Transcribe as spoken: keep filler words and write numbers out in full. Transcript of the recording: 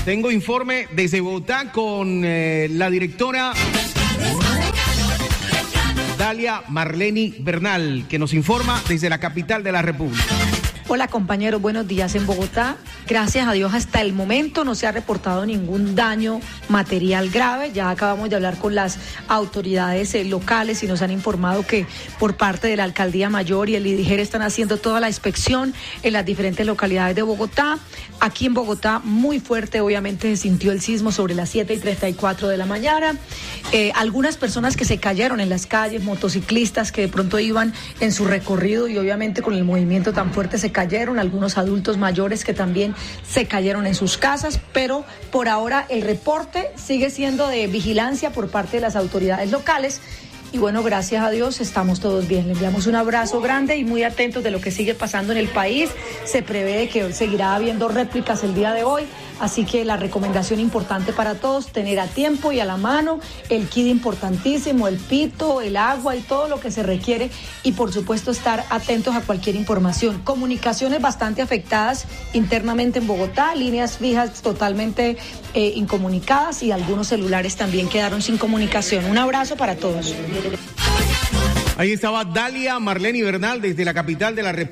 Tengo informe desde Bogotá con eh, la directora Dalia Marleni Bernal, que nos informa desde la capital de la República. Hola compañeros, buenos días. En Bogotá, gracias a Dios, hasta el momento no se ha reportado ningún daño material grave. Ya acabamos de hablar con las autoridades eh, locales y nos han informado que por parte de la Alcaldía Mayor y el IDIGER están haciendo toda la inspección en las diferentes localidades de Bogotá. Aquí en Bogotá, muy fuerte, obviamente se sintió el sismo sobre las siete y treinta y cuatro de la mañana. Eh, algunas personas que se cayeron en las calles, motociclistas que de pronto iban en su recorrido y obviamente con el movimiento tan fuerte se cayeron, algunos adultos mayores que también se cayeron en sus casas, pero por ahora el reporte sigue siendo de vigilancia por parte de las autoridades locales. Y bueno, gracias a Dios estamos todos bien. Le enviamos un abrazo grande y muy atentos de lo que sigue pasando en el país. Se prevé que seguirá habiendo réplicas el día de hoy, así que la recomendación importante para todos, tener a tiempo y a la mano el kit importantísimo, el pito, el agua y todo lo que se requiere y por supuesto estar atentos a cualquier información. Comunicaciones bastante afectadas internamente en Bogotá, líneas fijas totalmente eh, incomunicadas y algunos celulares también quedaron sin comunicación. Un abrazo para todos. Ahí estaba Dalia Marleni Bernal desde la capital de la República.